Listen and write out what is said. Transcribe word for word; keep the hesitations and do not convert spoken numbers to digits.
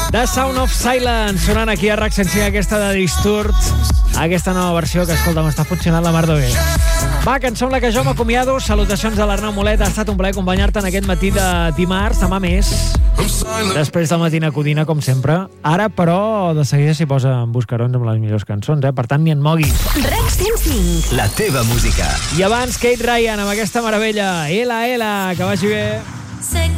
The Sound of Silence, sonant aquí a RAC cent cinc, aquesta de Disturbed, aquesta nova versió que, escolta, m'està funcionant la mar de bé. Va, que em sembla que jo m'acomiado. Salutacions a l'Arnau Molet, ha estat un plaer acompanyar-te en aquest matí de dimarts, demà més, després del Matina Codina, com sempre. Ara, però, de seguida s'hi posa en buscarons amb les millors cançons, eh? Per tant, ni en moguis. RAC cent cinc. La teva música. I abans, Kate Ryan, amb aquesta meravella. Ela, ela, que vagi bé. Sé